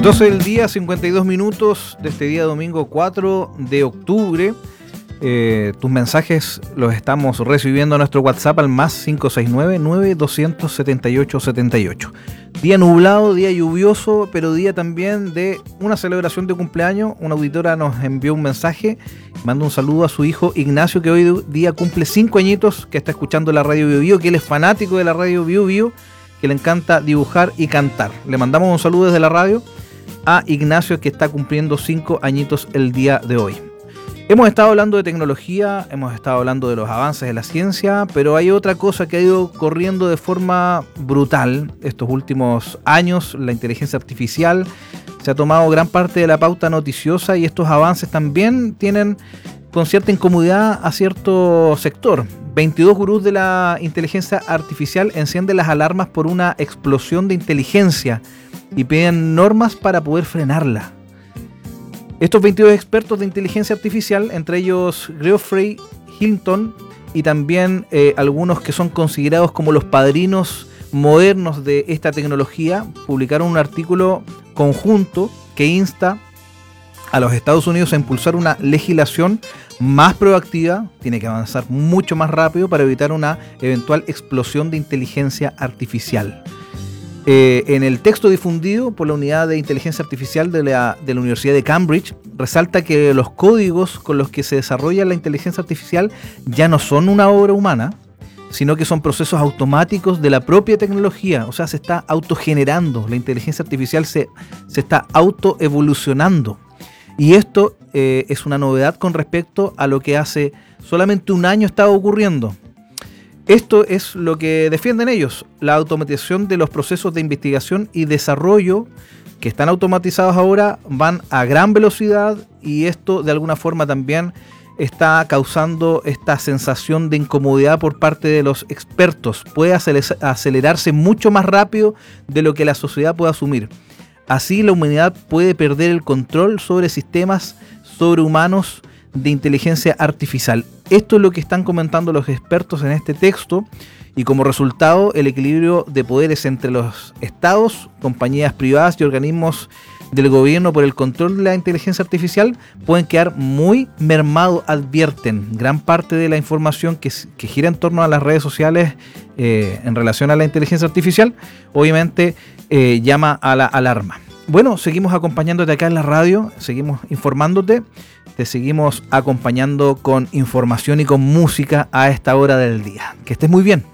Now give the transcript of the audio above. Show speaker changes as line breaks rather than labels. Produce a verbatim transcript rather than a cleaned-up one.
doce del día, cincuenta y dos minutos de este día domingo cuatro de octubre. Eh, tus mensajes los estamos recibiendo a nuestro WhatsApp al más cinco seis nueve, nueve dos siete ocho, siete ocho. Día nublado, día lluvioso, pero día también de una celebración de cumpleaños. Una auditora nos envió un mensaje, manda un saludo a su hijo Ignacio, que hoy día cumple cinco añitos, que está escuchando la radio Bio Bio, que él es fanático de la radio Bio Bio, que le encanta dibujar y cantar. Le mandamos un saludo desde la radio a Ignacio, que está cumpliendo cinco añitos el día de hoy. Hemos estado hablando de tecnología, hemos estado hablando de los avances de la ciencia, pero hay otra cosa que ha ido corriendo de forma brutal estos últimos años. La inteligencia artificial se ha tomado gran parte de la pauta noticiosa y estos avances también tienen con cierta incomodidad a cierto sector. veintidós gurús de la inteligencia artificial encienden las alarmas por una explosión de inteligencia y piden normas para poder frenarla. Estos veintidós expertos de inteligencia artificial, entre ellos Geoffrey Hinton y también eh, algunos que son considerados como los padrinos modernos de esta tecnología, publicaron un artículo conjunto que insta a los Estados Unidos a impulsar una legislación más proactiva, tiene que avanzar mucho más rápido para evitar una eventual explosión de inteligencia artificial. Eh, en el texto difundido por la Unidad de Inteligencia Artificial de la, de la Universidad de Cambridge, resalta que los códigos con los que se desarrolla la inteligencia artificial ya no son una obra humana, sino que son procesos automáticos de la propia tecnología. O sea, se está autogenerando, la inteligencia artificial se, se está autoevolucionando. Y esto eh, es una novedad con respecto a lo que hace solamente un año estaba ocurriendo. Esto es lo que defienden ellos, la automatización de los procesos de investigación y desarrollo que están automatizados ahora, van a gran velocidad y esto de alguna forma también está causando esta sensación de incomodidad por parte de los expertos. Puede acelerarse mucho más rápido de lo que la sociedad puede asumir. Así la humanidad puede perder el control sobre sistemas sobrehumanos de inteligencia artificial. Esto es lo que están comentando los expertos en este texto y como resultado el equilibrio de poderes entre los estados, compañías privadas y organismos del gobierno por el control de la inteligencia artificial pueden quedar muy mermado, advierten. Gran parte de la información que, que gira en torno a las redes sociales eh, en relación a la inteligencia artificial obviamente eh, llama a la alarma. Bueno, seguimos acompañándote acá en la radio, seguimos informándote, te seguimos acompañando con información y con música a esta hora del día. Que estés muy bien.